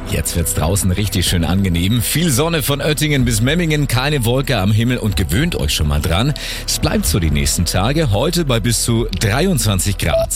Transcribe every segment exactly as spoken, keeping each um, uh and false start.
Jetzt wird's draußen richtig schön angenehm. Viel Sonne von Oettingen bis Memmingen, keine Wolke am Himmel und gewöhnt euch schon mal dran. Es bleibt so die nächsten Tage, heute bei bis zu dreiundzwanzig Grad.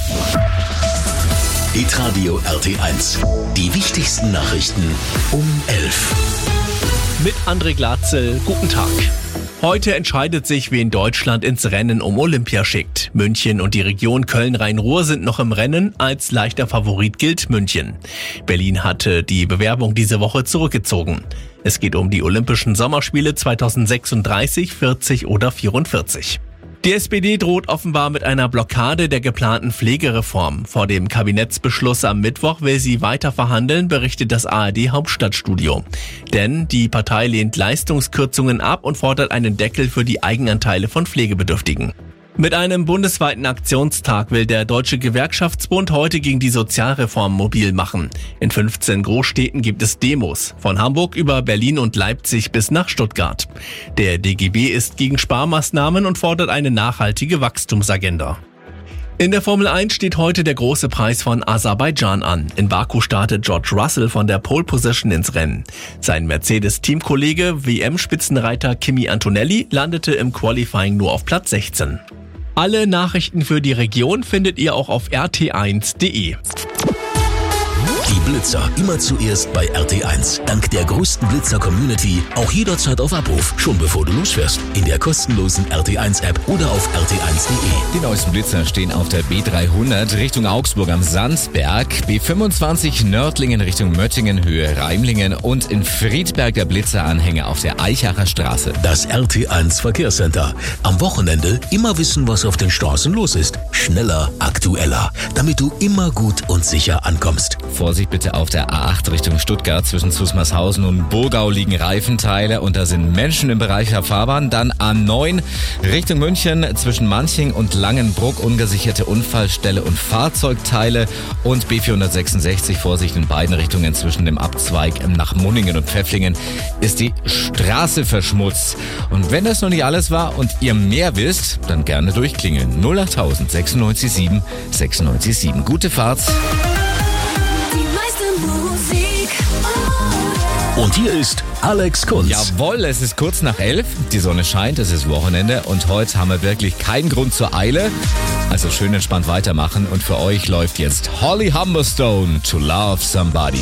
Hitradio R T eins. Die wichtigsten Nachrichten um elf. Mit André Glatzel, guten Tag. Heute entscheidet sich, wen Deutschland ins Rennen um Olympia schickt. München und die Region Köln-Rhein-Ruhr sind noch im Rennen. Als leichter Favorit gilt München. Berlin hatte die Bewerbung diese Woche zurückgezogen. Es geht um die Olympischen Sommerspiele zweitausendsechsunddreißig, vierzig oder vierundvierzig. Die S P D droht offenbar mit einer Blockade der geplanten Pflegereform. Vor dem Kabinettsbeschluss am Mittwoch will sie weiter verhandeln, berichtet das A R D-Hauptstadtstudio. Denn die Partei lehnt Leistungskürzungen ab und fordert einen Deckel für die Eigenanteile von Pflegebedürftigen. Mit einem bundesweiten Aktionstag will der Deutsche Gewerkschaftsbund heute gegen die Sozialreform mobil machen. In fünfzehn Großstädten gibt es Demos, von Hamburg über Berlin und Leipzig bis nach Stuttgart. Der D G B ist gegen Sparmaßnahmen und fordert eine nachhaltige Wachstumsagenda. In der Formel eins steht heute der große Preis von Aserbaidschan an. In Baku startet George Russell von der Pole Position ins Rennen. Sein Mercedes-Teamkollege W M-Spitzenreiter Kimi Antonelli landete im Qualifying nur auf Platz sechzehn. Alle Nachrichten für die Region findet ihr auch auf r t eins punkt d e. Die Blitzer immer zuerst bei R T eins. Dank der größten Blitzer-Community auch jederzeit auf Abruf, schon bevor du losfährst. In der kostenlosen R T eins App oder auf r t eins punkt d e. Die neuesten Blitzer stehen auf der B dreihundert Richtung Augsburg am Sandsberg, B fünfundzwanzig Nördlingen Richtung Möttingen Höhe Reimlingen und in Friedberg der Blitzeranhänger auf der Eichacher Straße. Das R T eins Verkehrscenter. Am Wochenende immer wissen, was auf den Straßen los ist. Schneller, aktueller, damit du immer gut und sicher ankommst. Vorsicht bitte auf der A acht Richtung Stuttgart. Zwischen Zusmarshausen und Burgau liegen Reifenteile und da sind Menschen im Bereich der Fahrbahn. Dann A neun Richtung München zwischen Manching und Langenbruck. Ungesicherte Unfallstelle und Fahrzeugteile. Und B vierhundertsechsundsechzig, Vorsicht in beiden Richtungen zwischen dem Abzweig nach Munningen und Pfäfflingen ist die Straße verschmutzt. Und wenn das noch nicht alles war und ihr mehr wisst, dann gerne durchklingeln. null achttausend sechsundneunzig sieben sechsundneunzig sieben. Gute Fahrt. Und hier ist Alex Kunz. Jawohl, es ist kurz nach elf, die Sonne scheint, es ist Wochenende und heute haben wir wirklich keinen Grund zur Eile. Also schön entspannt weitermachen und für euch läuft jetzt Holly Humberstone, To Love Somebody.